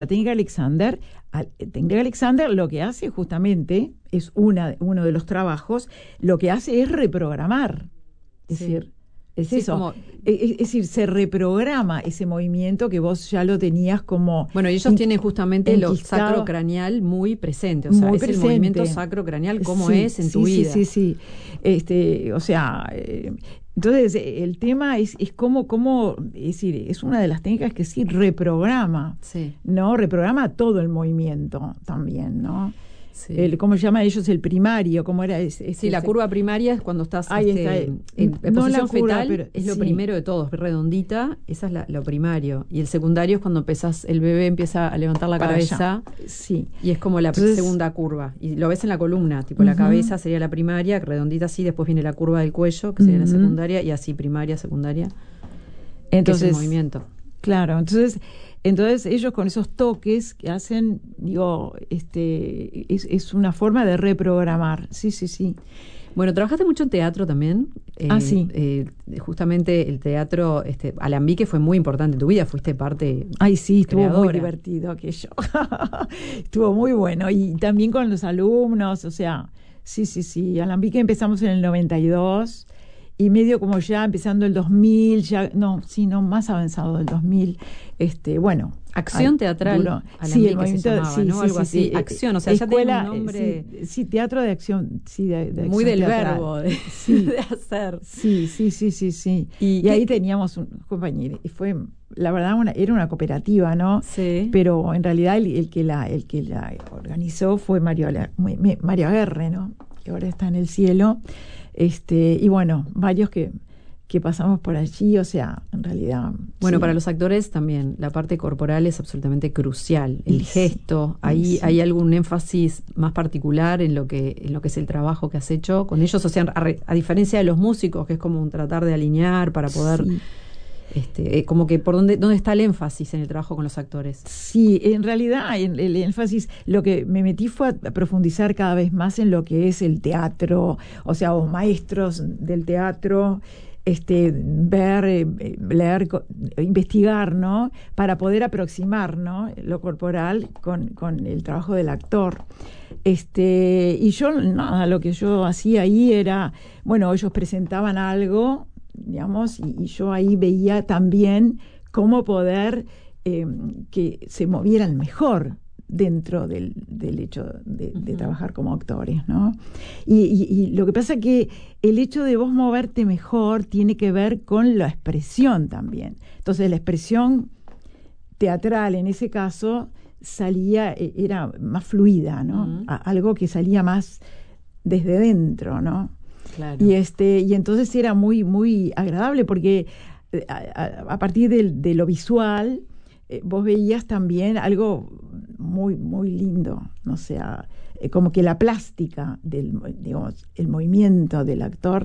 La técnica Alexander lo que hace justamente, es uno de los trabajos, lo que hace es reprogramar. Es decir, es sí, eso. Como... Es decir, se reprograma ese movimiento que vos ya lo tenías como... Bueno, y ellos tienen justamente lo enquistado, sacrocraneal muy presente. O sea, muy es presente. El movimiento sacrocraneal, cómo sí, es en sí, tu vida. Sí. O sea... entonces, el tema es cómo, es decir, es una de las técnicas que sí reprograma, Sí. ¿no? Reprograma todo el movimiento también, ¿no? Sí. ¿Cómo llaman ellos? El primario, ¿cómo era? Sí, la curva primaria es cuando estás en no posición la curva, fetal, pero, es lo sí. primero de todo, es redondita, esa es lo primario. Y el secundario es cuando empezás, el bebé empieza a levantar la cabeza, sí. Y es como la segunda curva. Y lo ves en la columna, tipo la cabeza sería la primaria, redondita así, después viene la curva del cuello, que sería la secundaria, y así primaria, secundaria. Entonces, que es el movimiento. Claro, entonces ellos con esos toques que hacen, digo, es una forma de reprogramar. Sí. Bueno, trabajaste mucho en teatro también. Sí. Justamente el teatro, Alambique fue muy importante en tu vida, fuiste parte. Ay, sí, estuvo creadora. Muy divertido aquello. Estuvo muy bueno. Y también con los alumnos, o sea, sí. Alambique empezamos en el 92. Y medio como ya empezando el 2000, más avanzado del 2000, bueno. Acción teatral, sí, el movimiento, se llamaba, ¿no? Algo así, acción, o sea, escuela, ya tiene un nombre... Sí, teatro de acción, sí, de muy acción del teatral. verbo, de hacer. Sí. Y ahí teníamos un compañero, y fue, la verdad, era una cooperativa, ¿no? Sí. Pero en realidad el que la organizó fue Mario Aguerre, ¿no? Que ahora está en el cielo. Y bueno, varios que pasamos por allí, o sea, en realidad... Bueno, sí. para los actores también, la parte corporal es absolutamente crucial, el gesto, ahí hay algún énfasis más particular en lo que es el trabajo que has hecho con ellos, o sea, a diferencia de los músicos, que es como un tratar de alinear para poder... como que por dónde está el énfasis en el trabajo con los actores. Sí, en realidad el énfasis, lo que me metí fue a profundizar cada vez más en lo que es el teatro, o sea, o maestros del teatro, ver, leer, investigar, ¿no? Para poder aproximar, ¿no? Lo corporal con el trabajo del actor. Y yo, nada, lo que yo hacía ahí era, bueno, ellos presentaban algo, digamos, y yo ahí veía también cómo poder que se movieran mejor dentro del hecho de trabajar como actores, ¿no? Y lo que pasa es que el hecho de vos moverte mejor tiene que ver con la expresión también. Entonces la expresión teatral en ese caso era más fluida, ¿no? Algo que salía más desde dentro, ¿no? Claro. Y entonces era muy, muy agradable porque a partir de lo visual vos veías también algo muy, muy lindo, ¿no? O sea, como que la plástica digamos, el movimiento del actor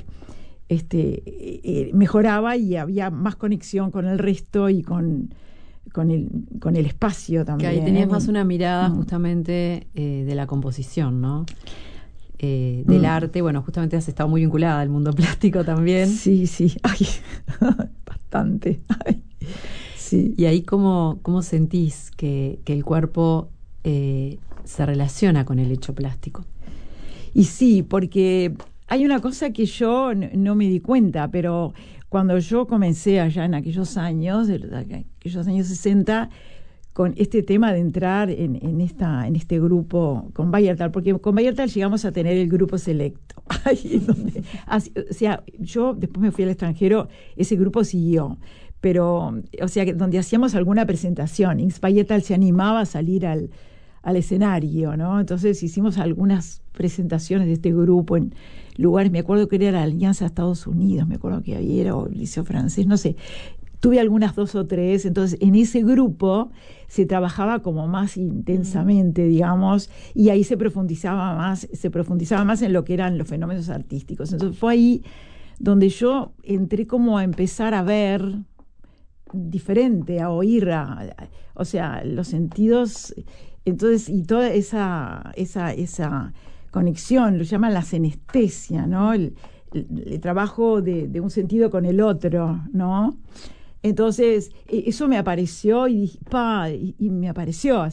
mejoraba y había más conexión con el resto y con el espacio también. Que ahí tenías más una mirada justamente de la composición, ¿no? Del arte. Bueno, justamente has estado muy vinculada al mundo plástico también. Sí. Ay, bastante. Ay. Sí. Y ahí cómo sentís que el cuerpo se relaciona con el hecho plástico. Y sí, porque hay una cosa que yo no me di cuenta, pero cuando yo comencé allá en aquellos años 60, con este tema de entrar en este grupo con Bayertal, porque con Bayertal llegamos a tener el grupo selecto. O sea, yo después me fui al extranjero, ese grupo siguió, pero, o sea, donde hacíamos alguna presentación, Bayertal se animaba a salir al escenario, ¿no? Entonces hicimos algunas presentaciones de este grupo en lugares, me acuerdo que era la Alianza de Estados Unidos, me acuerdo que había, o el Liceo Francés, no sé. Tuve algunas 2 o 3, entonces en ese grupo se trabajaba como más intensamente, digamos, y ahí se profundizaba más en lo que eran los fenómenos artísticos. Entonces fue ahí donde yo entré como a empezar a ver diferente, a oír, o sea, los sentidos, entonces, y toda esa conexión, lo llaman la senestesia, ¿no? El trabajo de un sentido con el otro, ¿no? Entonces, eso me apareció y dije, y me apareció